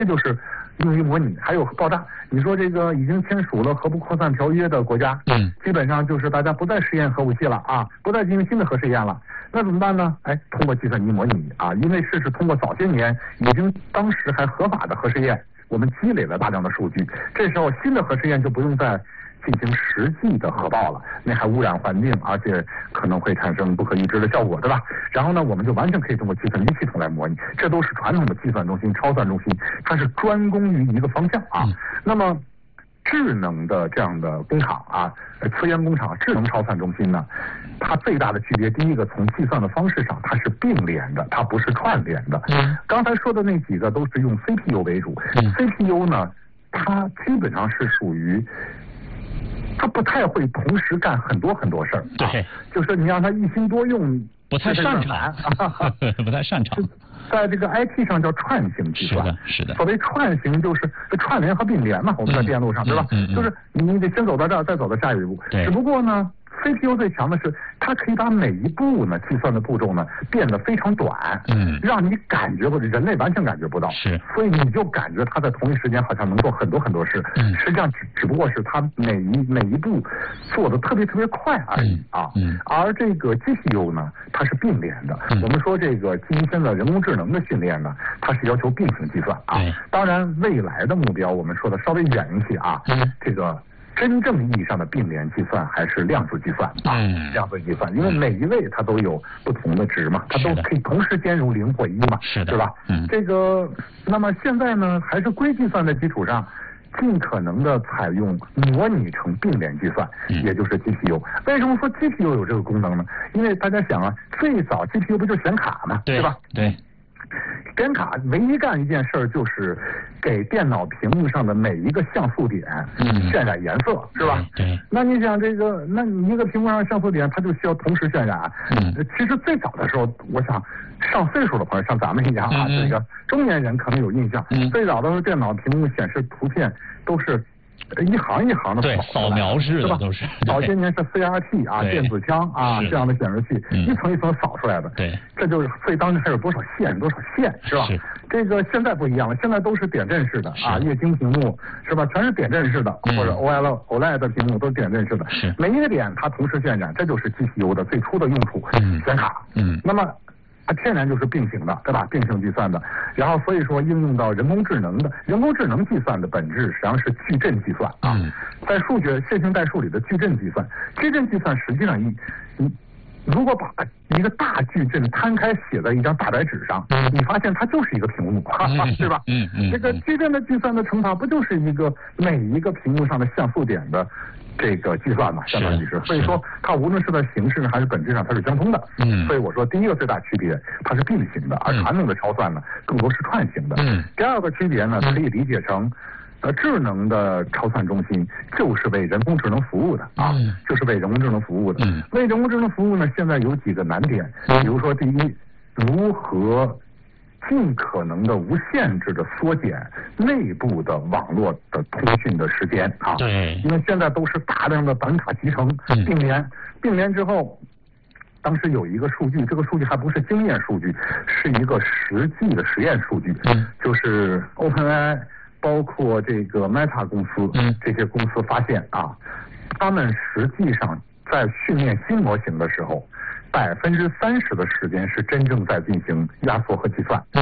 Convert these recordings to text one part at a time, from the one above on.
这就是用于模拟。还有爆炸，你说这个已经签署了核不扩散条约的国家，基本上就是大家不再试验核武器了啊，不再进行新的核试验了。那怎么办呢？哎，通过计算机模拟啊，因为是通过早些年已经当时还合法的核试验，我们积累了大量的数据，这时候新的核试验就不用再进行实际的核爆了，那还污染环境，而且可能会产生不可预知的效果，对吧？然后呢，我们就完全可以通过计算机系统来模拟，这都是传统的计算中心、超算中心，它是专攻于一个方向啊。那么智能的这样的工厂啊，磁源工厂、智能超算中心呢，它最大的区别，第一个从计算的方式上，它是并联的，它不是串联的。刚才说的那几个都是用 CPU 为主，CPU 呢，它基本上是属于。他不太会同时干很多事儿， 对， 就是你让他一心多用， 不太擅长，不太擅长。 在这个 IT 上叫串行计算， 是的。 所谓串行就是串联和并联嘛，我们在电路上，对吧？就是你得先走到这儿，再走到下一步。只不过呢，CPU 最强的是，它可以把每一步呢计算的步骤呢变得非常短，让你感觉或者人类完全感觉不到，所以你就感觉它在同一时间好像能做很多事，实际上只不过是它每一步做的特别快而已啊。而这个 GPU 呢，它是并联的。我们说这个基于现在人工智能的训练呢，它是要求并行计算啊。当然，未来的目标我们说的稍微远一些啊，这个。真正意义上的并联计算还是量子计算啊，量子计算，因为每一位它都有不同的值嘛，它都可以同时兼容0或1嘛，对吧？这个，那么现在呢，还是硅计算的基础上，尽可能的采用模拟成并联计算，也就是 GPU。为什么说 GPU 有这个功能呢？因为大家想啊，最早 GPU 不就显卡嘛，对吧？对。显卡唯一干一件事儿就是给电脑屏幕上的每一个像素点渲染颜色，是吧？对。那你想这个，那你一个屏幕上的像素点，它就需要同时渲染。其实最早的时候，我想上岁数的朋友，像咱们一样啊，这个中年人可能有印象。最早的时候，电脑屏幕显示图片都是。一行一行的扫描式的都是， 早些年是 CRT 啊，电子枪啊这样的显示器，一层一层扫出来的。对，这就是所以当时还有多少线是吧？这个现在不一样了，现在都是点阵式的啊，液晶屏幕是吧？全是点阵式的，或者 OLED 的屏幕都是点阵式的，每一个点它同时渲染，这就是 GPU 的最初的用处，显卡。那么。它天然就是并行的，对吧？并行计算的，然后所以说应用到人工智能计算的本质实际上是矩阵计算啊，在数学线性代数里的矩阵计算，矩阵计算实际上如果把一个大矩阵摊开写在一张大白纸上，你发现它就是一个屏幕，对吧？这个矩阵的计算的乘法不就是一个每一个屏幕上的像素点的这个计算嘛，相当于是，所以说它无论是在形式上还是本质上它是相通的。所以我说第一个最大区别它是并行的，而传统的超算呢更多是串行的。第二个区别呢可以理解成。智能的超算中心就是为人工智能服务的啊，就是为人工智能服务的。为人工智能服务呢，现在有几个难点，比如说第一，如何尽可能的无限制的缩减内部的网络的通讯的时间啊。因为现在都是大量的板卡集成并联之后。当时有一个数据，这个数据还不是经验数据，是一个实际的实验数据，就是 OpenAI。包括这个 Meta 公司，这些公司发现啊，他们实际上在训练新模型的时候，30%的时间是真正在进行压缩和计算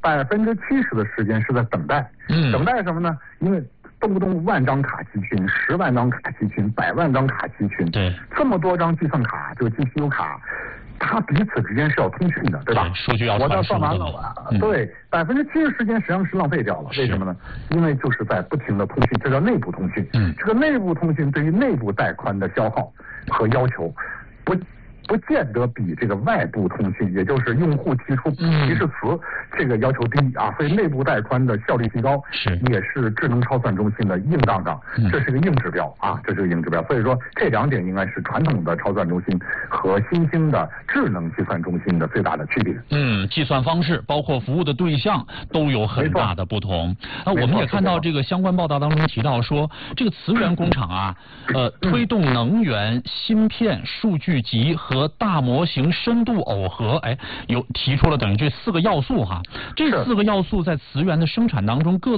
，70%的时间是在等待。等待什么呢？因为动不动万张卡集群、10万张卡集群、100万张卡集群，这么多张计算卡，这个 GPU 卡。它彼此之间是要通讯的，对吧？ 数据要传输的。 我算完了，对，70%时间实际上是浪费掉了。为什么呢？因为就是在不停的通讯，这叫内部通讯。这个内部通讯对于内部带宽的消耗和要求，不见得比这个外部通讯，也就是用户提出提示词这个要求低啊，所以内部带宽的效率提高也是智能超算中心的硬杠杠，这是个硬指标啊，这是个硬指标。所以说这2点应该是传统的超算中心和新兴的智能计算中心的最大的区别。 计算方式包括服务的对象都有很大的不同。我们也看到这个相关报道当中提到说，这个磁源工厂啊，推动能源、芯片、数据集和和大模型深度耦合，有提出了等于这4个要素哈。这4个要素在磁源的生产当中各